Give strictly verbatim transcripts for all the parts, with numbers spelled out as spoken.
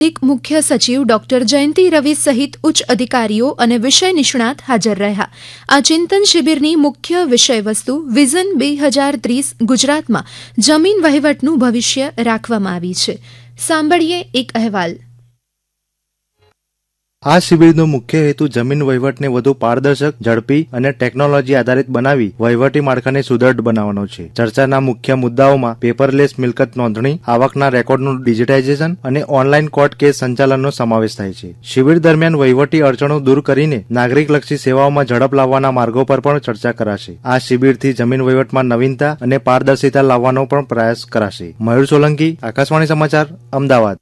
મુખ્ય સચિવ ડોક્ટર જયંતિ રવિ સહિત ઉચ્ચ અધિકારીઓ અને વિષય નિષ્ણાત હાજર રહ્યા. આ ચિંતન શિબિરની મુખ્ય વિષયવસ્તુ વિઝન બે હજાર ત્રીસ ગુજરાતમાં જમીન વહીવટનું ભવિષ્ય રાખવામાં આવી છે. સાંભળીએ એક અહેવાલ. આ શિબિરનો મુખ્ય હેતુ જમીન વહીવટને વધુ પારદર્શક, ઝડપી અને ટેકનોલોજી આધારિત બનાવી વહીવટી માળખાને સુદૃઢ બનાવવાનો છે. ચર્ચાના મુખ્ય મુદ્દાઓમાં પેપરલેસ મિલકત નોંધણી, આવકના રેકોર્ડનું ડિજિટાઇઝેશન અને ઓનલાઈન કોર્ટ કેસ સંચાલનનો સમાવેશ થાય છે. શિબિર દરમિયાન વહીવટી અડચણો દૂર કરીને નાગરિકલક્ષી સેવાઓમાં ઝડપ લાવવાના માર્ગો પર પણ ચર્ચા કરાશે. આ શિબિરથી જમીન વહીવટમાં નવીનતા અને પારદર્શિતા લાવવાનો પણ પ્રયાસ કરાશે. મયુર સોલંકી, આકાશવાણી સમાચાર, અમદાવાદ.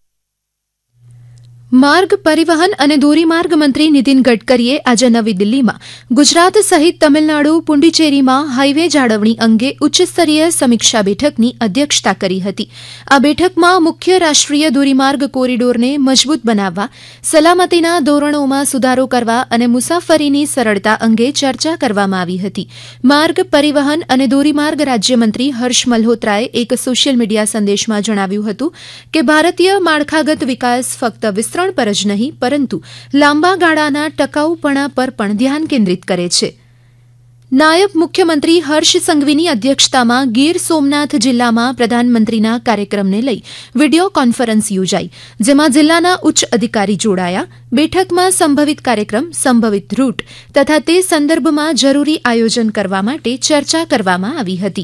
માર્ગ પરિવહન અને ધોરીમાર્ગ મંત્રી નીતિન ગડકરીએ આજે નવી દિલ્હીમાં ગુજરાત સહિત તમિલનાડુ પુડુચેરીમાં હાઇવે જાળવણી અંગે ઉચ્ચસ્તરીય સમીક્ષા બેઠકની અધ્યક્ષતા કરી હતી. આ બેઠકમાં મુખ્ય રાષ્ટ્રીય ધોરીમાર્ગ કોરીડોરને મજબૂત બનાવવા, સલામતીના ધોરણોમાં સુધારો કરવા અને મુસાફરીની સરળતા અંગે ચર્ચા કરવામાં આવી હતી. માર્ગ પરિવહન અને ધોરીમાર્ગ રાજ્યમંત્રી હર્ષ મલ્હોત્રાએ એક સોશિયલ મીડિયા સંદેશમાં જણાવ્યું હતું કે ભારતીય માળખાગત વિકાસ ફક્ત વિસ્તરણ પર જ નહીં પરંતુ લાંબા ગાળાના ટકાઉપણા પર પણ ધ્યાન કેન્દ્રિત કરે છે. નાયબ મુખ્યમંત્રી હર્ષ સંઘવીની અધ્યક્ષતામાં ગીર સોમનાથ જિલ્લામાં પ્રધાનમંત્રીના કાર્યક્રમને લઈ વિડીયો કોન્ફરન્સ યોજાઈ, જેમાં જિલ્લાના ઉચ્ચ અધિકારી જોડાયા. બેઠકમાં સંભવિત કાર્યક્રમ, સંભવિત રૂટ તથા તે સંદર્ભમાં જરૂરી આયોજન કરવા માટે ચર્ચા કરવામાં આવી હતી.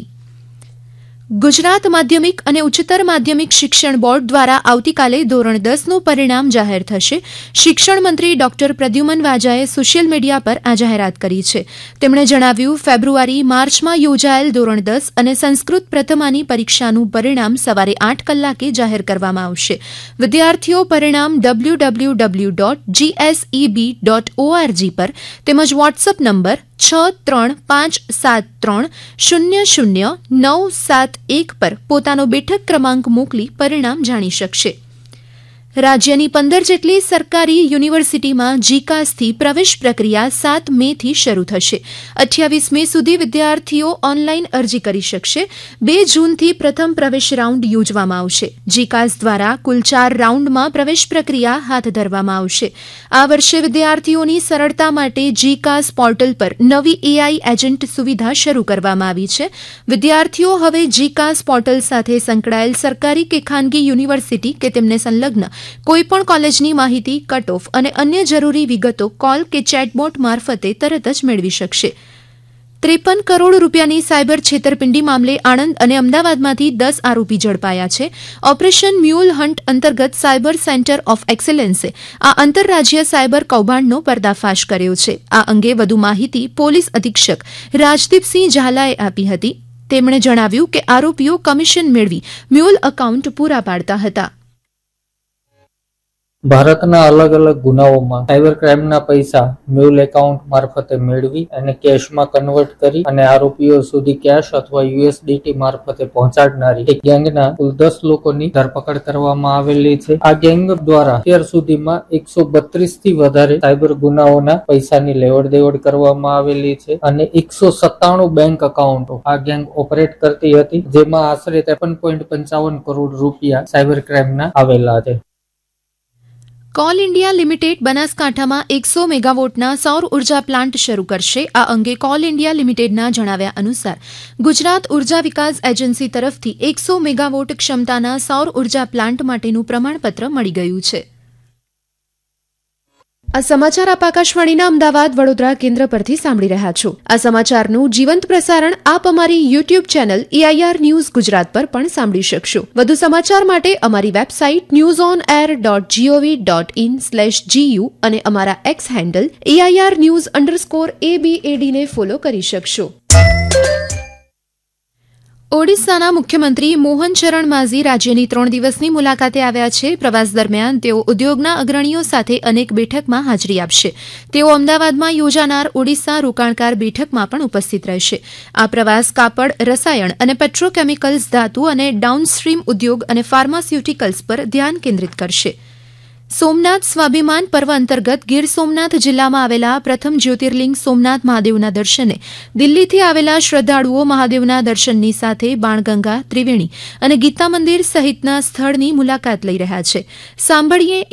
ગુજરાત માધ્યમિક અને ઉચ્ચતર માધ્યમિક શિક્ષણ બોર્ડ દ્વારા આવતીકાલે ધોરણ દસનું પરિણામ જાહેર થશે. શિક્ષણ મંત્રી doctor Pradyuman Vaja social media પર આ જાહેરાત કરી છે. તેમણે જણાવ્યું, ફેબ્રુઆરી માર્ચમાં યોજાયેલ ધોરણ દસ અને સંસ્કૃત પ્રથમાની પરીક્ષાનું પરિણામ સવારે આઠ કલાકે જાહેર કરવામાં આવશે. વિદ્યાર્થીઓ પરિણામ W W W dot GSEB dot ORG પર તેમજ વોટ્સઅપ નંબર છ ત્રણ પાંચ સાત ત્રણ શૂન્ય શૂન્ય નવ સાત એક પર પોતાનો બેઠક ક્રમાંક મોકલી પરિણામ જાણી શકશે. રાજ્યની પંદર જેટલી સરકારી યુનિવર્સિટીમાં જીકાસથી પ્રવેશ પ્રક્રિયા સાત મે થી શરૂ થશે. અઠ્યાવીસ મે સુધી વિદ્યાર્થીઓ ઓનલાઈન અરજી કરી શકશે. બે જૂનથી પ્રથમ પ્રવેશ રાઉન્ડ યોજવામાં આવશે. જીકાસ દ્વારા કુલ ચાર રાઉન્ડમાં પ્રવેશ પ્રક્રિયા હાથ ધરવામાં આવશે. આ વર્ષે વિદ્યાર્થીઓની સરળતા માટે જીકાસ પોર્ટલ પર નવી એઆઈ એજન્ટ સુવિધા શરૂ કરવામાં આવી છે. વિદ્યાર્થીઓ હવે જીકાસ પોર્ટલ સાથે સંકળાયેલ સરકારી કે ખાનગી યુનિવર્સિટી કે તેમને સંલગ્ન કોઈપણ કોલેજની માહિતી, કટ ઓફ અને અન્ય જરૂરી વિગતો કોલ કે ચેટબોટ મારફતે તરત જ મેળવી શકશે. ત્રેપન કરોડ રૂપિયાની સાયબર છેતરપિંડી મામલે આણંદ અને અમદાવાદમાંથી દસ આરોપી ઝડપાયા છે. ઓપરેશન મ્યુલ હન્ટ અંતર્ગત સાયબર સેન્ટર ઓફ એક્સેલન્સે આ આંતરરાજ્ય સાયબર કૌભાંડનો પર્દાફાશ કર્યો છે. આ અંગે વધુ માહિતી પોલીસ અધિક્ષક રાજદીપસિંહ ઝાલાએ આપી હતી. તેમણે જણાવ્યું કે આરોપીઓ કમિશન મેળવી મ્યુલ એકાઉન્ટ પૂરા પાડતા હતા. ભારતના અલગ અલગ ગુનાઓમાં સાયબર ક્રાઇમના પૈસા મ્યુલ એકાઉન્ટ મારફતે મેળવી અને કેશમાં કન્વર્ટ કરી અને આરોપીઓ સુધી કેશ અથવા યુએસડીટી મારફતે પહોંચાડનારી એક ગેંગના કુલ દસ લોકોની ધરપકડ કરવામાં આવેલી છે. આ ગેંગ દ્વારા અત્યાર સુધીમાં એકસો બત્રીસ થી વધારે સાયબર ગુનાઓના પૈસાની લેવડ દેવડ કરવામાં આવેલી છે અને એકસો સત્તાણું બેંક એકાઉન્ટો આ ગેંગ ઓપરેટ કરતી હતી, જેમાં આશરે ત્રેપન પોઈન્ટ પંચાવન કરોડ રૂપિયા સાયબર ક્રાઇમના આવેલા છે. કોલ ઇન્ડિયા લિમિટેડ બનાસકાંઠામાં એકસો મેગાવોટના સૌર ઉર્જા પ્લાન્ટ શરૂ કરશે. આ અંગે કોલ ઇન્ડિયા લિમિટેડના જણાવ્યા અનુસાર ગુજરાત ઉર્જા વિકાસ એજન્સી તરફથી એકસો મેગાવોટ ક્ષમતાના સૌર ઉર્જા પ્લાન્ટ માટેનું પ્રમાણપત્ર મળી ગયું છે. આ સમાચાર આપ આકાશવાણીના અમદાવાદ વડોદરા કેન્દ્ર પરથી સાંભળી રહ્યા છો. આ સમાચારનું જીવંત પ્રસારણ આપ અમારી YouTube channel AIR news Gujarat પર પણ સાંભળી શકશો. વધુ સમાચાર માટે અમારી website news on air dot GOV dot in slash GU અને અમારા x handle AIR news underscore એબીએડીને follow કરી શકશો. ઓડિશાના મુખ્યમંત્રી મોહન ચરણ માઝી રાજ્યની ત્રણ દિવસની મુલાકાતે આવ્યા છે. પ્રવાસ દરમિયાન તેઓ ઉદ્યોગના અગ્રણીઓ સાથે અનેક બેઠકમાં હાજરી આપશે. તેઓ અમદાવાદમાં યોજાનાર ઓડિશા રોકાણકાર બેઠકમાં પણ ઉપસ્થિત રહેશે. આ પ્રવાસ કાપડ, રસાયણ અને પેટ્રોકેમિકલ્સ, ધાતુ અને ડાઉનસ્ટ્રીમ ઉદ્યોગ અને ફાર્માસ્યુટિકલ્સ પર ધ્યાન કેન્દ્રિત કરશે. સોમનાથ સ્વાભિમાન પર્વ અંતર્ગત ગીર સોમનાથ જિલ્લામાં આવેલા પ્રથમ જ્યોતિર્લિંગ સોમનાથ મહાદેવના દર્શને દિલ્હીથી આવેલા શ્રદ્ધાળુઓ મહાદેવના દર્શનની સાથે બાણગંગા ત્રિવેણી અને ગીતા મંદિર સહિતના સ્થળની મુલાકાત લઈ રહ્યા છે. સાંભળીએ